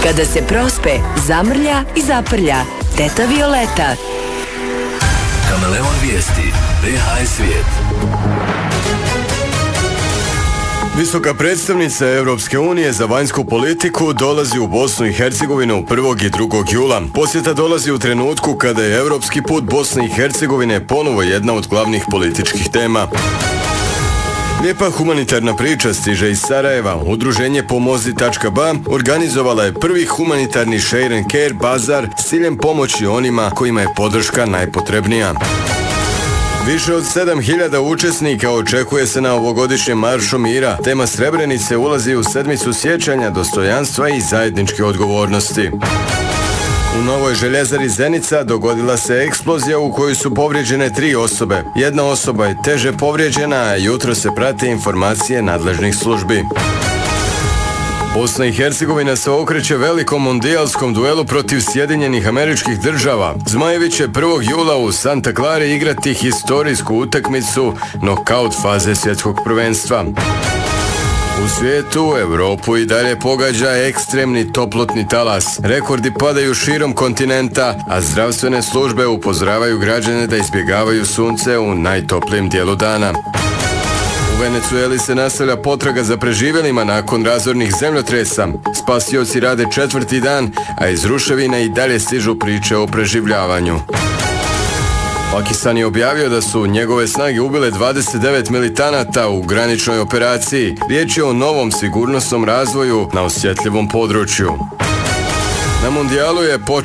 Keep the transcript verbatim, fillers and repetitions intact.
Kada se prospe, zamrlja i zaprlja. Teta Violeta. Kameleon vijesti. B H S svijet. Visoka predstavnica Europske unije za vanjsku politiku dolazi u Bosnu i Hercegovinu prvog i drugog jula. Posjeta dolazi u trenutku kada je europski put Bosne i Hercegovine ponovo jedna od glavnih političkih tema. Lijepa humanitarna priča stiže iz Sarajeva. Udruženje Pomozi tačka ba organizovala je prvi humanitarni Share and Care bazar s ciljem pomoći onima kojima je podrška najpotrebnija. Više od sedam hiljada učesnika očekuje se na ovogodišnjem Maršu mira. Tema Srebrenice ulazi u sedmicu sjećanja, dostojanstva i zajedničke odgovornosti. U Novoj željezari Zenica dogodila se eksplozija u kojoj su povrijeđene tri osobe. Jedna osoba je teže povrijeđena, a jutro se prate informacije nadležnih službi. Bosna i Hercegovina se okreće velikom mondijalskom duelu protiv Sjedinjenih Američkih Država. Zmajevi će prvog jula u Santa Clara igrati historijsku utakmicu nokaut faze svjetskog prvenstva. U svijetu, Europu i dalje pogađa ekstremni toplotni talas. Rekordi padaju širom kontinenta, a zdravstvene službe upozoravaju građane da izbjegavaju sunce u najtoplijem dijelu dana. U Venecueli se nastavlja potraga za preživjelima nakon razornih zemljotresa. Spasioci rade četvrti dan, a iz ruševina i dalje stižu priče o preživljavanju. Pakistan je objavio da su njegove snage ubile dvadeset devet militanata u graničnoj operaciji. Riječ je o novom sigurnosnom razvoju na osjetljivom području. Na mundijalu je počeo